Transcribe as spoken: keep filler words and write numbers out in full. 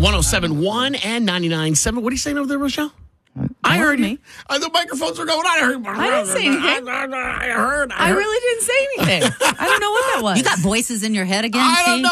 one oh seven point one and ninety-nine point seven. What are you saying over there, Rochelle? I heard me. you. Uh, the microphones are going on. I heard. I didn't say anything. I, I, I heard. I, I heard. really didn't say anything. I don't know what that was. You got voices in your head again, I don't T? know.